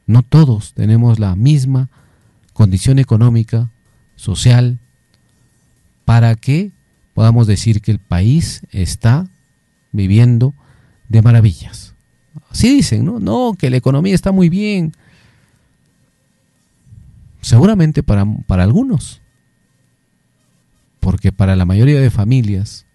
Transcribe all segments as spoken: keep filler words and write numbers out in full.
No todos tenemos la misma condición económica, social, para que podamos decir que el país está viviendo de maravillas. Así dicen, ¿no? No, que la economía está muy bien. Seguramente para, para algunos, porque para la mayoría de familias,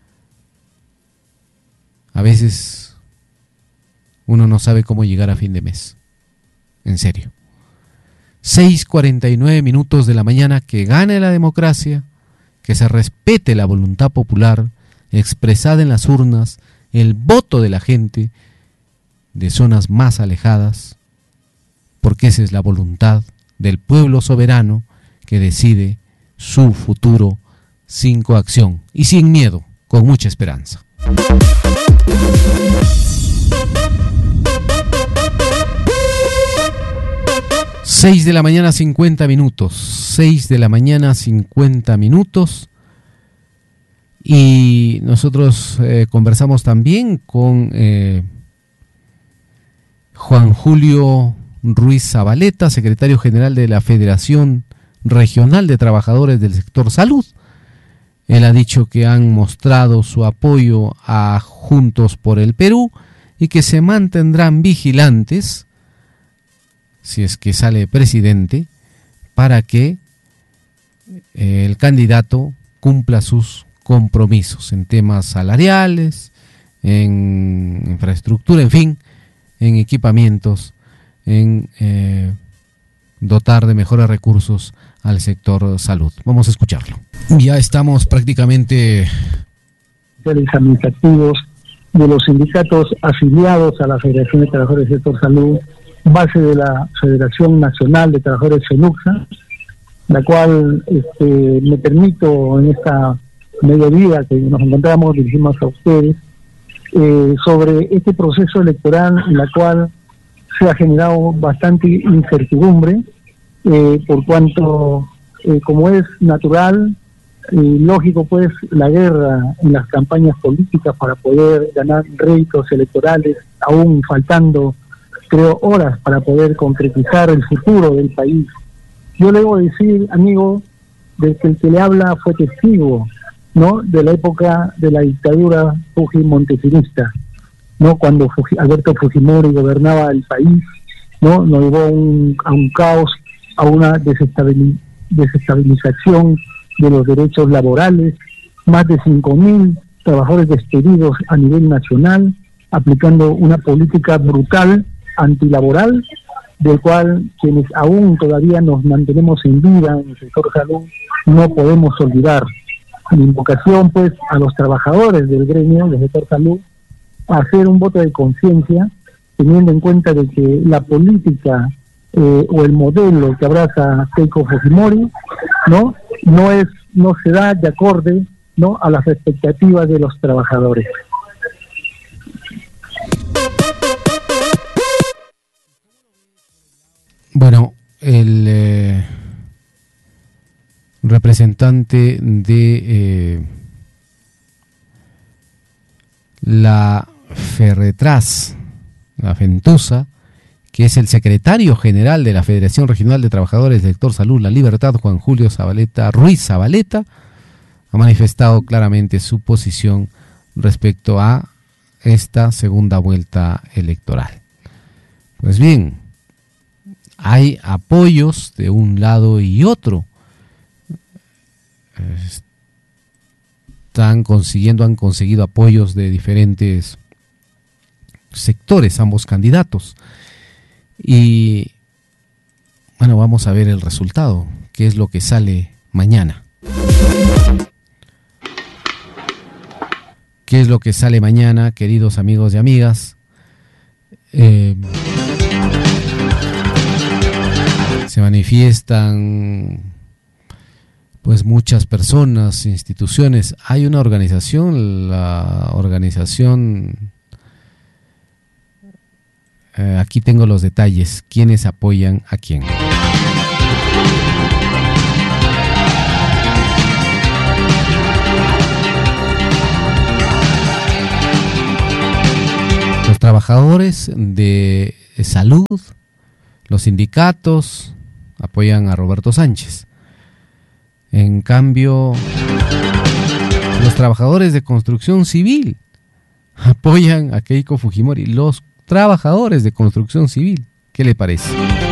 a veces uno no sabe cómo llegar a fin de mes. En serio. seis cuarenta y nueve minutos de la mañana, que gane la democracia, que se respete la voluntad popular expresada en las urnas, el voto de la gente de zonas más alejadas, porque esa es la voluntad del pueblo soberano que decide su futuro sin coacción y sin miedo, con mucha esperanza. seis de la mañana cincuenta minutos, seis de la mañana cincuenta minutos, y nosotros eh, conversamos también con eh, Juan Julio Ruiz Zabaleta, secretario general de la Federación Regional de Trabajadores del Sector Salud. Él ha dicho que han mostrado su apoyo a Juntos por el Perú y que se mantendrán vigilantes, si es que sale presidente, para que eh, el candidato cumpla sus compromisos en temas salariales, en infraestructura, en fin, en equipamientos, en eh, dotar de mejores recursos al sector salud. Vamos a escucharlo. Ya estamos prácticamente... administrativos de los sindicatos afiliados a la Federación de Trabajadores del Sector Salud, base de la Federación Nacional de Trabajadores FENUCSA, la cual este, me permito en esta mediodía que nos encontramos, dirigimos a ustedes, eh, sobre este proceso electoral en la cual se ha generado bastante incertidumbre, eh, por cuanto, eh, como es natural y lógico, pues, la guerra en las campañas políticas para poder ganar réditos electorales, aún faltando, creo, horas para poder concretizar el futuro del país. Yo le debo decir, amigo, de que el que le habla fue testigo, ¿no?, de la época de la dictadura fujimontesirista, ¿no?, cuando Fuji, Alberto Fujimori gobernaba el país, ¿no?, nos llevó a un, a un caos, a una desestabil, desestabilización de los derechos laborales, más de cinco mil trabajadores despedidos a nivel nacional, aplicando una política brutal antilaboral, del cual quienes aún todavía nos mantenemos en vida en el sector salud no podemos olvidar. Mi invocación, pues, a los trabajadores del gremio del sector salud a hacer un voto de conciencia, teniendo en cuenta de que la política eh, o el modelo que abraza Keiko Fujimori no no es no se da de acorde, no a las expectativas de los trabajadores. Bueno, el eh, representante de eh, la Ferretras, la Fentusa, que es el secretario general de la Federación Regional de Trabajadores del Sector Salud, La Libertad, Juan Julio Zabaleta, Ruiz Zabaleta, ha manifestado claramente su posición respecto a esta segunda vuelta electoral. Pues bien, hay apoyos de un lado y otro. Están consiguiendo, han conseguido apoyos de diferentes sectores, ambos candidatos. Y bueno, vamos a ver el resultado, qué es lo que sale mañana. ¿Qué es lo que sale mañana, queridos amigos y amigas? Eh, se manifiestan pues muchas personas, instituciones. Hay una organización, la organización, eh, aquí tengo los detalles, quiénes apoyan a quién. Los trabajadores de salud, Los sindicatos apoyan a Roberto Sánchez. En cambio, los trabajadores de construcción civil apoyan a Keiko Fujimori. Los trabajadores de construcción civil, ¿qué le parece?